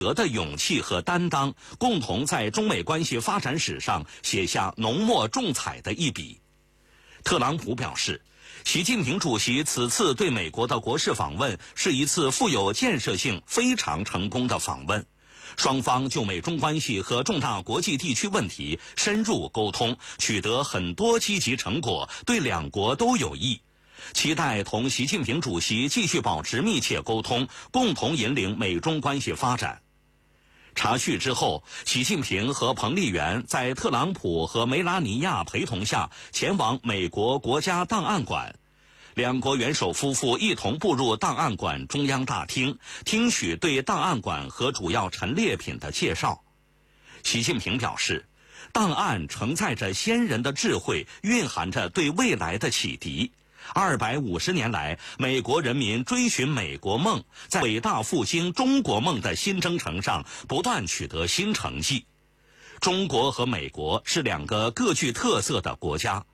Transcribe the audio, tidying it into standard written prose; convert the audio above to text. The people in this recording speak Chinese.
德的勇气和担当，共同在中美关系发展史上写下浓墨重彩的一笔。特朗普表示，习近平主席此次对美国的国事访问是一次富有建设性、非常成功的访问。双方就美中关系和重大国际地区问题深入沟通，取得很多积极成果，对两国都有益。期待同习近平主席继续保持密切沟通，共同引领美中关系发展。茶叙之后，习近平和彭丽媛在特朗普和梅拉尼亚陪同下前往美国国家档案馆。两国元首夫妇一同步入档案馆中央大厅，听取对档案馆和主要陈列品的介绍。习近平表示，档案承载着先人的智慧，蕴含着对未来的启迪。250年来，美国人民追寻美国梦，在伟大复兴中国梦的新征程上不断取得新成绩。中国和美国是两个各具特色的国家，